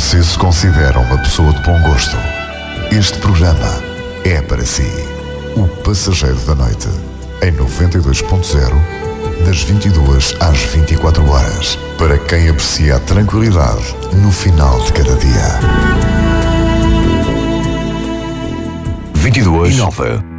você se considera uma pessoa de bom gosto, este programa é para si. O Passageiro da Noite, em 92.0, das 22 às 24 horas, para quem aprecia a tranquilidade no final de cada dia. 22 e Nova.